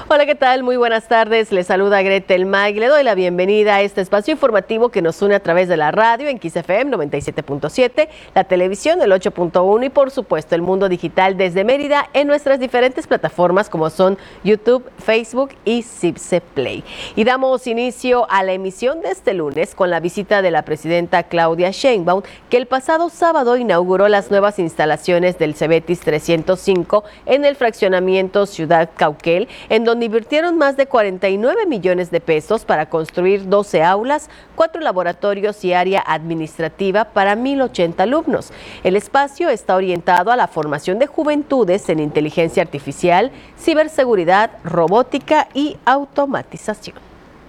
Hola, ¿qué tal? Muy buenas tardes. Les saluda Gretel May y le doy la bienvenida a este espacio informativo que nos une a través de la radio en XFM 97.7, la televisión el 8.1 y por supuesto el mundo digital desde Mérida en nuestras diferentes plataformas como son YouTube, Facebook y Zipse Play. Y damos inicio a la emisión de este lunes con la visita de la presidenta Claudia Sheinbaum, que el pasado sábado inauguró las nuevas instalaciones del Cebetis 305 en el fraccionamiento Ciudad Cauquel, en donde invirtieron más de 49 millones de pesos para construir 12 aulas, 4 laboratorios y área administrativa para 1,080 alumnos. El espacio está orientado a la formación de juventudes en inteligencia artificial, ciberseguridad, robótica y automatización.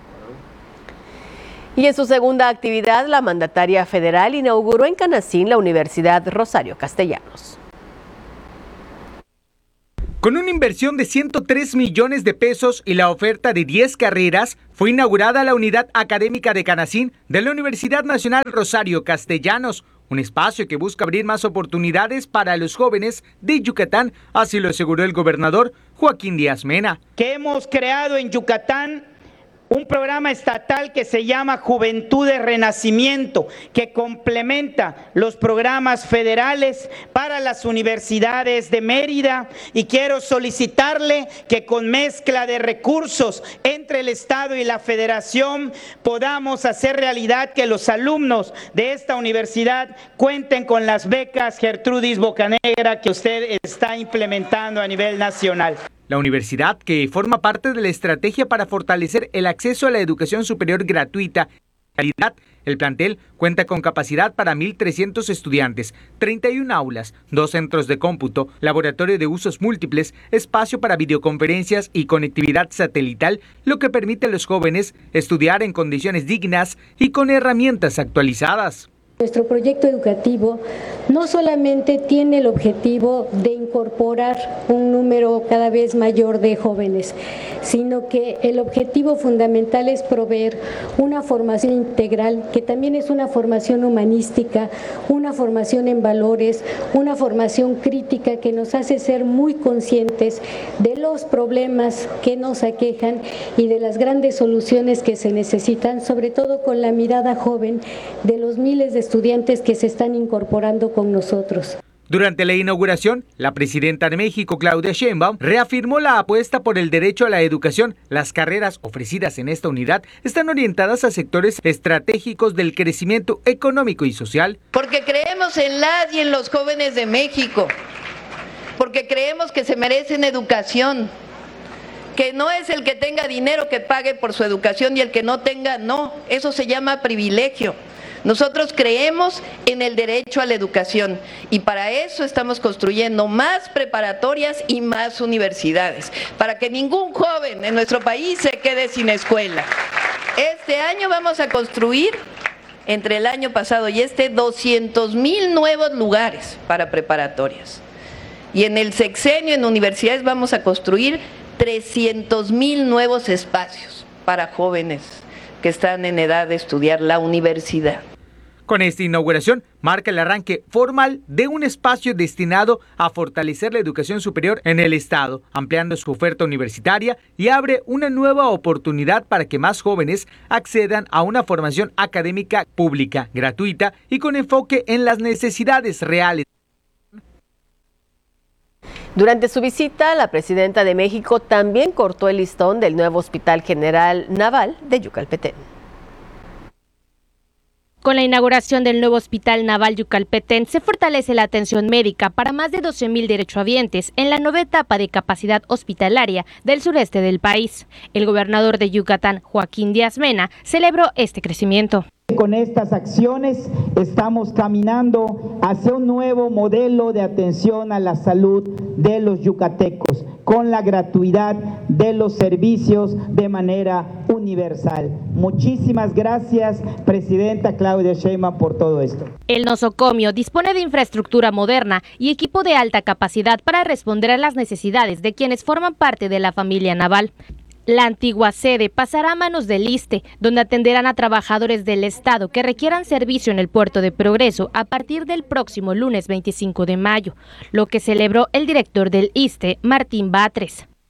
Y en su segunda actividad, la mandataria federal inauguró en Canacín la Universidad Rosario Castellanos. Con una inversión de 103 millones de pesos y la oferta de 10 carreras, fue inaugurada la Unidad Académica de Canacín de la Universidad Nacional Rosario Castellanos, un espacio que busca abrir más oportunidades para los jóvenes de Yucatán, así lo aseguró el gobernador Joaquín Díaz Mena. Que hemos creado en Yucatán un programa estatal que se llama Juventud de Renacimiento, que complementa los programas federales para las universidades de Mérida, y quiero solicitarle que con mezcla de recursos entre el Estado y la Federación podamos hacer realidad que los alumnos de esta universidad cuenten con las becas Gertrudis Bocanegra que usted está implementando a nivel nacional. La universidad, que forma parte de la estrategia para fortalecer el acceso a la educación superior gratuita, el plantel cuenta con capacidad para 1,300 estudiantes, 31 aulas, 2 centros de cómputo, laboratorio de usos múltiples, espacio para videoconferencias y conectividad satelital, lo que permite a los jóvenes estudiar en condiciones dignas y con herramientas actualizadas. Nuestro proyecto educativo no solamente tiene el objetivo de incorporar un número cada vez mayor de jóvenes, sino que el objetivo fundamental es proveer una formación integral, que también es una formación humanística, una formación en valores, una formación crítica que nos hace ser muy conscientes de los problemas que nos aquejan y de las grandes soluciones que se necesitan, sobre todo con la mirada joven de los miles de estudiantes que se están incorporando con nosotros. Durante la inauguración, la presidenta de México, Claudia Sheinbaum, reafirmó la apuesta por el derecho a la educación. Las carreras ofrecidas en esta unidad están orientadas a sectores estratégicos del crecimiento económico y social. Porque creemos en las y en los jóvenes de México, porque creemos que se merecen educación, que no es el que tenga dinero que pague por su educación y el que no tenga, no, eso se llama privilegio. Nosotros creemos en el derecho a la educación y para eso estamos construyendo más preparatorias y más universidades, para que ningún joven en nuestro país se quede sin escuela. Este año vamos a construir, entre el año pasado y 200,000 nuevos lugares para preparatorias. Y en el sexenio en universidades vamos a construir 300,000 nuevos espacios para jóvenes que están en edad de estudiar la universidad. Con esta inauguración marca el arranque formal de un espacio destinado a fortalecer la educación superior en el estado, ampliando su oferta universitaria y abre una nueva oportunidad para que más jóvenes accedan a una formación académica pública, gratuita y con enfoque en las necesidades reales. Durante su visita, la presidenta de México también cortó el listón del nuevo Hospital General Naval de Yucalpetén. Con la inauguración del nuevo Hospital Naval Yucalpetén se fortalece la atención médica para más de 12,000 derechohabientes en la nueva etapa de capacidad hospitalaria del sureste del país. El gobernador de Yucatán, Joaquín Díaz Mena, celebró este crecimiento. Con estas acciones estamos caminando hacia un nuevo modelo de atención a la salud de los yucatecos, con la gratuidad de los servicios de manera universal. Muchísimas gracias, presidenta Claudia Sheinbaum, por todo esto. El nosocomio dispone de infraestructura moderna y equipo de alta capacidad para responder a las necesidades de quienes forman parte de la familia naval. La antigua sede pasará a manos del ISSSTE, donde atenderán a trabajadores del Estado que requieran servicio en el Puerto de Progreso a partir del próximo lunes 25 de mayo, lo que celebró el director del ISSSTE, Martín Batres.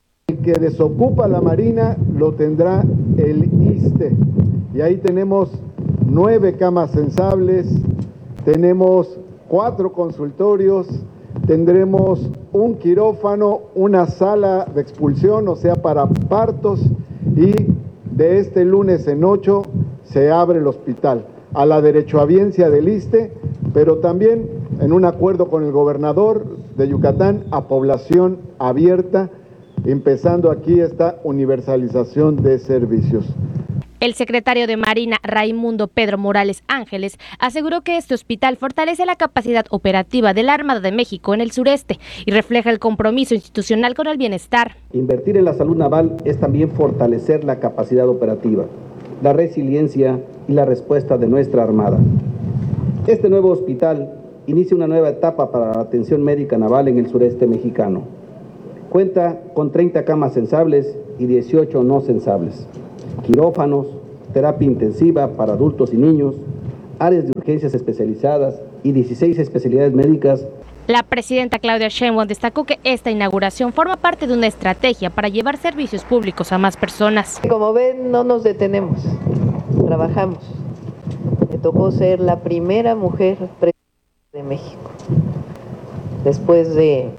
que desocupa la Marina lo tendrá el ISSSTE. Y ahí tenemos 9 camas sensables, tenemos 4 consultorios, tendremos un quirófano, una sala de expulsión, o sea, para partos, y de este lunes en 8 se abre el hospital a la derechohabiencia del ISSSTE, pero también en un acuerdo con el gobernador de Yucatán a población abierta, empezando aquí esta universalización de servicios. El secretario de Marina, Raimundo Pedro Morales Ángeles, aseguró que este hospital fortalece la capacidad operativa de la Armada de México en el sureste y refleja el compromiso institucional con el bienestar. Invertir en la salud naval es también fortalecer la capacidad operativa, la resiliencia y la respuesta de nuestra Armada. Este nuevo hospital inicia una nueva etapa para la atención médica naval en el sureste mexicano. Cuenta con 30 camas sensables y 18 no sensables, quirófanos, terapia intensiva para adultos y niños, áreas de urgencias especializadas y 16 especialidades médicas. La presidenta Claudia Sheinbaum destacó que esta inauguración forma parte de una estrategia para llevar servicios públicos a más personas. Como ven, no nos detenemos, trabajamos. Me tocó ser la primera mujer presidenta de México, después de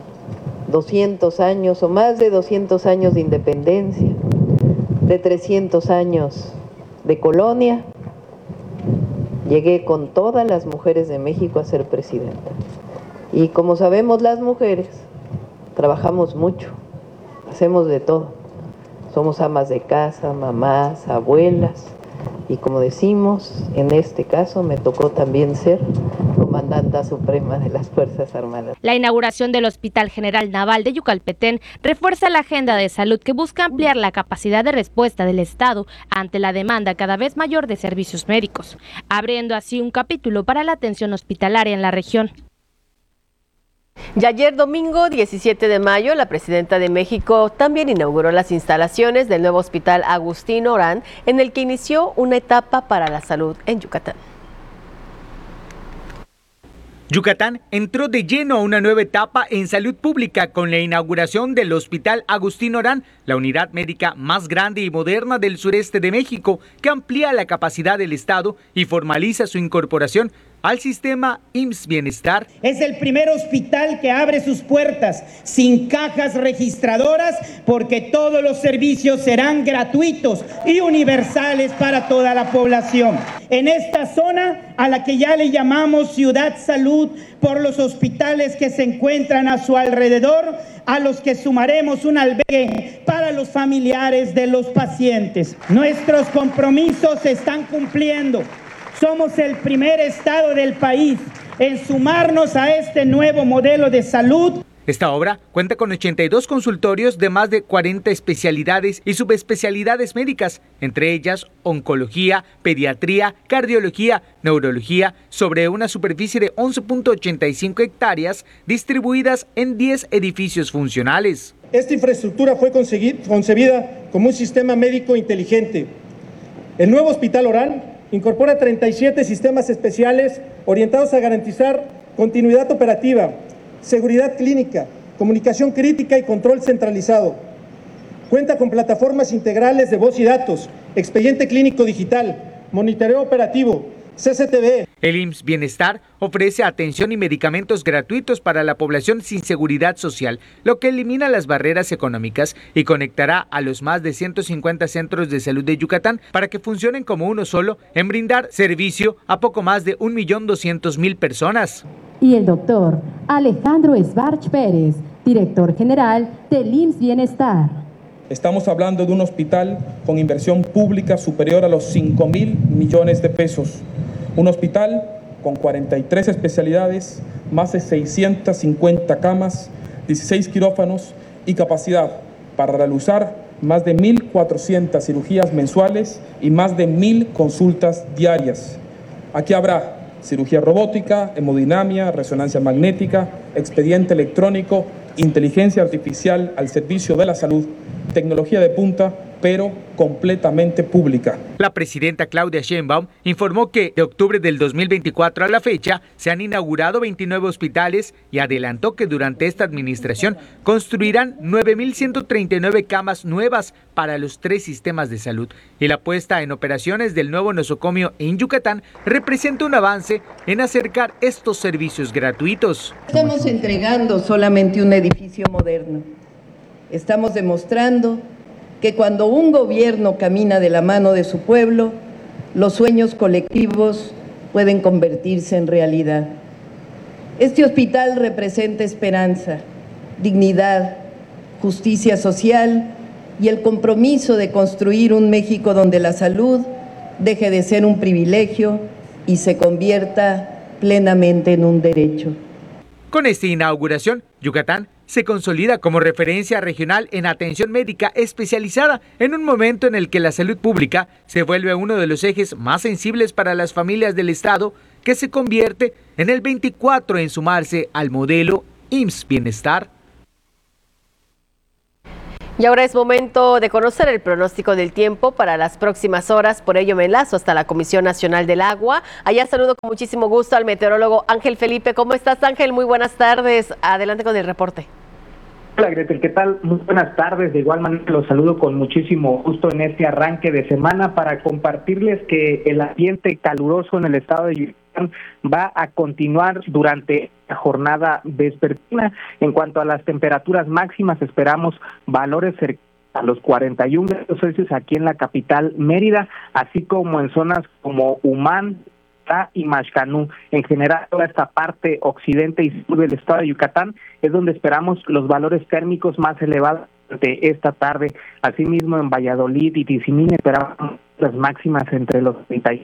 200 años o más de 200 años de independencia, de 300 años de colonia. Llegué con todas las mujeres de México a ser presidenta. Y como sabemos, las mujeres trabajamos mucho, hacemos de todo. Somos amas de casa, mamás, abuelas. Y como decimos, en este caso me tocó también ser comandanta suprema de las Fuerzas Armadas. La inauguración del Hospital General Naval de Yucalpetén refuerza la agenda de salud que busca ampliar la capacidad de respuesta del Estado ante la demanda cada vez mayor de servicios médicos, abriendo así un capítulo para la atención hospitalaria en la región. Y ayer domingo 17 de mayo, la presidenta de México también inauguró las instalaciones del nuevo Hospital Agustín Orán, en el que inició una etapa para la salud en Yucatán. Yucatán entró de lleno a una nueva etapa en salud pública con la inauguración del Hospital Agustín Orán, la unidad médica más grande y moderna del sureste de México, que amplía la capacidad del Estado y formaliza su incorporación al sistema IMSS Bienestar. Es el primer hospital que abre sus puertas sin cajas registradoras, porque todos los servicios serán gratuitos y universales para toda la población. En esta zona, a la que ya le llamamos Ciudad Salud, por los hospitales que se encuentran a su alrededor, a los que sumaremos un albergue para los familiares de los pacientes. Nuestros compromisos se están cumpliendo. Somos el primer estado del país en sumarnos a este nuevo modelo de salud. Esta obra cuenta con 82 consultorios de más de 40 especialidades y subespecialidades médicas, entre ellas oncología, pediatría, cardiología, neurología, sobre una superficie de 11.85 hectáreas distribuidas en 10 edificios funcionales. Esta infraestructura fue concebida como un sistema médico inteligente. El nuevo Hospital Orán incorpora 37 sistemas especiales orientados a garantizar continuidad operativa, seguridad clínica, comunicación crítica y control centralizado. Cuenta con plataformas integrales de voz y datos, expediente clínico digital, monitoreo operativo, CCTV. El IMSS Bienestar ofrece atención y medicamentos gratuitos para la población sin seguridad social, lo que elimina las barreras económicas y conectará a los más de 150 centros de salud de Yucatán para que funcionen como uno solo en brindar servicio a poco más de 1.200.000 personas. Y el doctor Alejandro Esbarch Pérez, director general del IMSS Bienestar. Estamos hablando de un hospital con inversión pública superior a los 5.000 millones de pesos. Un hospital con 43 especialidades, más de 650 camas, 16 quirófanos y capacidad para realizar más de 1.400 cirugías mensuales y más de 1.000 consultas diarias. Aquí habrá cirugía robótica, hemodinamia, resonancia magnética, expediente electrónico, inteligencia artificial al servicio de la salud, tecnología de punta pero completamente pública. La presidenta Claudia Sheinbaum informó que de octubre del 2024 a la fecha se han inaugurado 29 hospitales y adelantó que durante esta administración construirán 9.139 camas nuevas para los 3 sistemas de salud. Y la puesta en operaciones del nuevo nosocomio en Yucatán representa un avance en acercar estos servicios gratuitos. Estamos entregando solamente un edificio moderno. Estamos demostrando que cuando un gobierno camina de la mano de su pueblo, los sueños colectivos pueden convertirse en realidad. Este hospital representa esperanza, dignidad, justicia social y el compromiso de construir un México donde la salud deje de ser un privilegio y se convierta plenamente en un derecho. Con esta inauguración, Yucatán se consolida como referencia regional en atención médica especializada en un momento en el que la salud pública se vuelve uno de los ejes más sensibles para las familias del Estado, que se convierte en el 24 en sumarse al modelo IMSS Bienestar. Y ahora es momento de conocer el pronóstico del tiempo para las próximas horas. Por ello me enlazo hasta la Comisión Nacional del Agua. Allá saludo con muchísimo gusto al meteorólogo Ángel Felipe. ¿Cómo estás, Ángel? Muy buenas tardes. Adelante con el reporte. Hola, Gretel, ¿qué tal? Muy buenas tardes. De igual manera los saludo con muchísimo gusto en este arranque de semana para compartirles que el ambiente caluroso en el estado de Yucatán va a continuar durante la jornada vespertina. En cuanto a las temperaturas máximas, esperamos valores cercanos a los 41 grados Celsius aquí en la capital Mérida, así como en zonas como Humán y Maxcanú. En general, toda esta parte occidente y sur del estado de Yucatán es donde esperamos los valores térmicos más elevados de esta tarde. Asimismo, en Valladolid y Tizimín esperamos las máximas entre los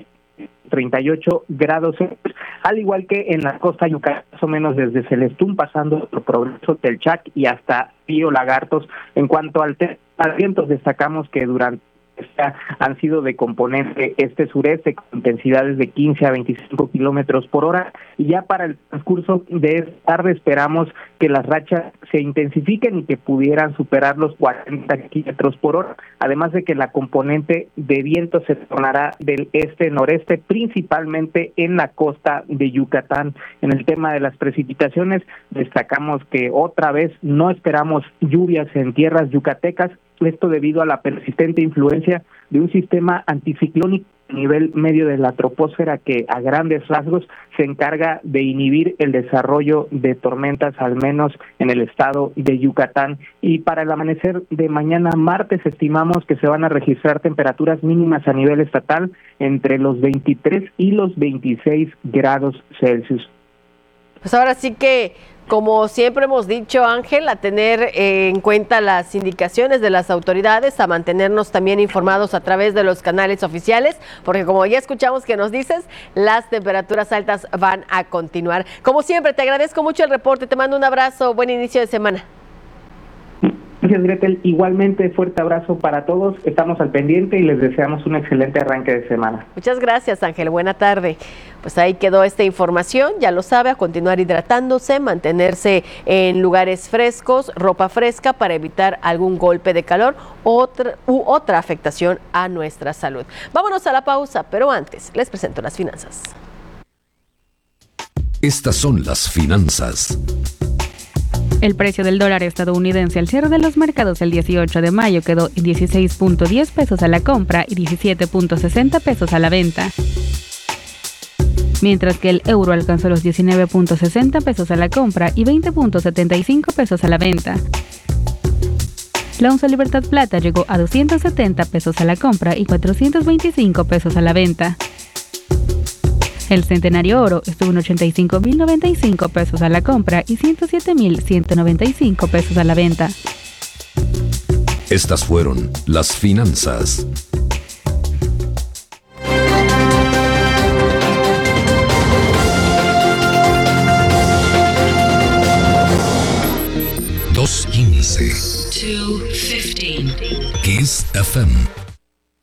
38 grados Celsius, al igual que en la costa yucatán, más o menos desde Celestún, pasando por Progreso, Telchac y hasta Río Lagartos. En cuanto al vientos, destacamos que durante han sido de componente sureste con intensidades de 15 a 25 kilómetros por hora, y ya para el transcurso de esta tarde esperamos que las rachas se intensifiquen y que pudieran superar los 40 kilómetros por hora, además de que la componente de viento se tornará del este-noreste, principalmente en la costa de Yucatán. En el tema de las precipitaciones, destacamos que otra vez no esperamos lluvias en tierras yucatecas, esto debido a la persistente influencia de un sistema anticiclónico a nivel medio de la troposfera que a grandes rasgos se encarga de inhibir el desarrollo de tormentas, al menos en el estado de Yucatán. Y para el amanecer de mañana martes estimamos que se van a registrar temperaturas mínimas a nivel estatal entre los 23 y los 26 grados Celsius. Pues ahora sí que, como siempre hemos dicho, Ángel, a tener en cuenta las indicaciones de las autoridades, a mantenernos también informados a través de los canales oficiales, porque como ya escuchamos que nos dices, las temperaturas altas van a continuar. Como siempre, te agradezco mucho el reporte, te mando un abrazo, buen inicio de semana. Gracias, Gretel. Igualmente, fuerte abrazo para todos. Estamos al pendiente y les deseamos un excelente arranque de semana. Muchas gracias, Ángel. Buena tarde. Pues ahí quedó esta información. Ya lo sabe, a continuar hidratándose, mantenerse en lugares frescos, ropa fresca para evitar algún golpe de calor u otra afectación a nuestra salud. Vámonos a la pausa, pero antes les presento las finanzas. Estas son las finanzas. El precio del dólar estadounidense al cierre de los mercados el 18 de mayo quedó en 16.10 pesos a la compra y 17.60 pesos a la venta. Mientras que el euro alcanzó los 19.60 pesos a la compra y 20.75 pesos a la venta. La onza Libertad Plata llegó a 270 pesos a la compra y 425 pesos a la venta. El centenario oro estuvo en 85.095 pesos a la compra y 107.195 pesos a la venta. Estas fueron las finanzas. Kiss FM.